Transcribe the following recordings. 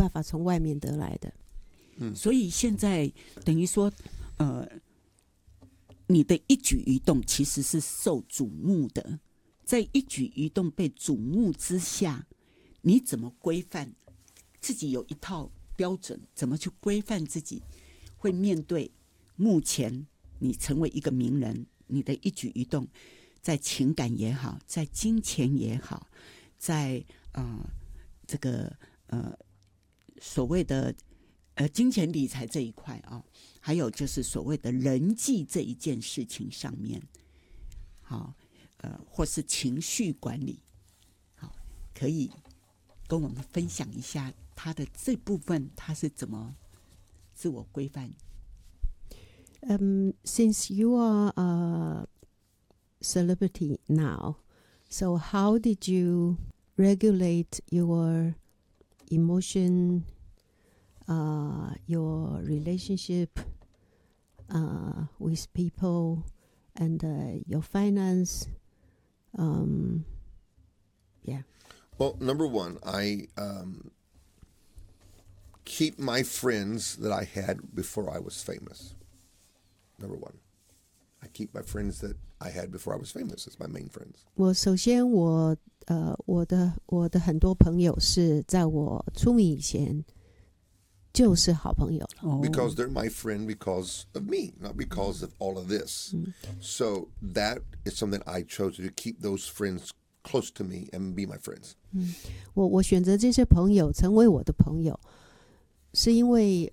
办法从外面得来的。 所以现在等于说，你的一举一动其实是受瞩目的，在一举一动被瞩目之下，你怎么规范自己？有一套标准，怎么去规范自己？会面对目前你成为一个名人，你的一举一动，在情感也好，在金钱也好，在这个所谓的金钱理财这一块啊，还有就是所谓的人际这一件事情上面，好，或是情绪管理，好，可以跟我们分享一下他的这部分，他是怎么自我规范 ？Since you are a celebrity now, so how did you regulate your emotion, your relationship with people, and your finance? Yeah. Well, number one, I keep my friends that I had before I was famous. Number one, I keep my friends that I had before I was famous as my main friends. 首先我的很多朋友是在我出名以前就是好朋友了。 Because they're my friend because of me, not because of all of this. So that is something I chose to keep those friends close to me and be my friends. 我选择这些朋友成为我的朋友，是因为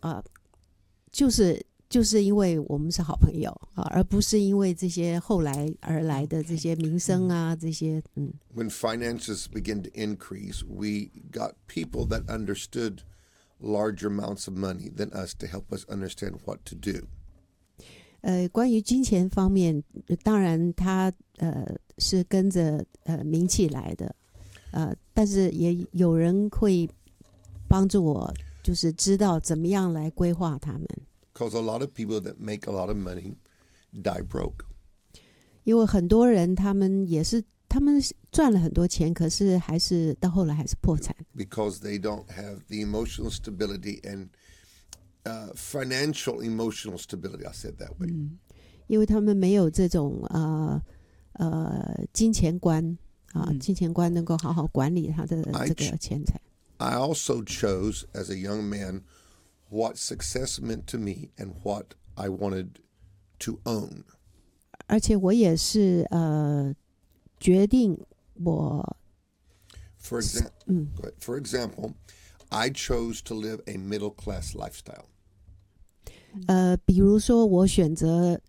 就是因为我们是好朋友啊，而不是因为这些后来而来的这些名声啊，这些 When finances begin to increase, we got people that understood larger amounts of money than us to help us understand what to do. 关于金钱方面，当然他是跟着名气来的，但是也有人会帮助我，就是知道怎么样来规划他们。 Because a lot of people that make a lot of money die broke. 因为很多人他们赚了很多钱，可是到后来还是破产。 Because they don't have the emotional stability and financial emotional stability. I said that way. 因为他们没有这种金钱观金钱观能够好好管理他的这个钱财。 I also chose as a young man what success meant to me and what I wanted to own. 而且我也是决定我。 For example, I chose to live a middle class lifestyle. 比如说我选择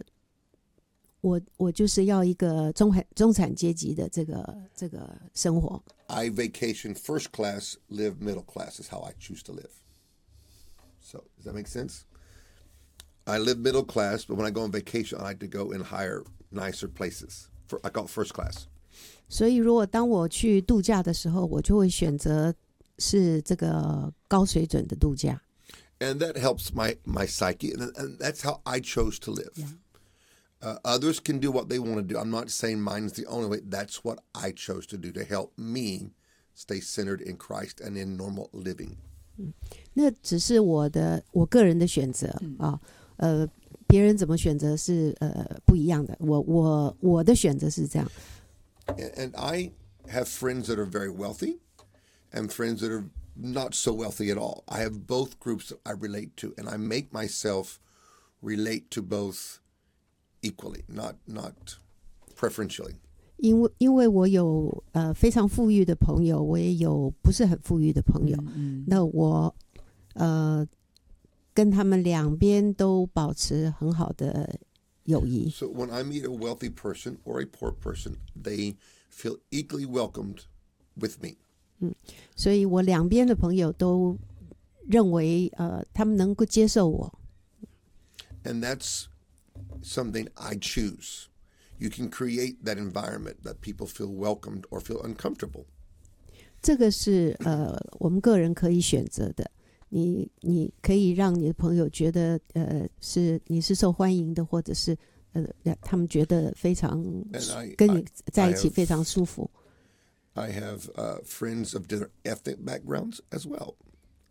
我就是要一个中产阶级的这个生活。 I vacation first class, live middle class is how I choose to live. So, does that make sense? I live middle class, but when I go on vacation, I like to go in higher, nicer places. I call it first class. 所以如果当我去度假的时候，我就会选择是这个高水准的度假。 And that helps my psyche, and that's how I chose to live. Yeah. Others can do what they want to do. I'm not saying mine's the only way. That's what I chose to do to help me stay centered in Christ and in normal living. 那只是我个人的选择啊，别人怎么选择是不一样的。我的选择是这样。 And I have friends that are very wealthy, and friends that are not so wealthy at all. I have both groups that I relate to, and I make myself relate to both equally, not preferentially. 因为我有非常富裕的朋友，我也有不是很富裕的朋友。那我跟他们两边都保持很好的友谊。 So when I meet a wealthy person or a poor person, they feel equally welcomed with me. 所以我两边的朋友都认为他们能够接受我。 And that's something I choose. You can create that environment that people feel welcomed or feel uncomfortable. 这个是我们个人可以选择的。你可以让你的朋友觉得你是受欢迎的，或者是他们觉得非常跟你在一起非常舒服。 I have friends of different ethnic backgrounds as well.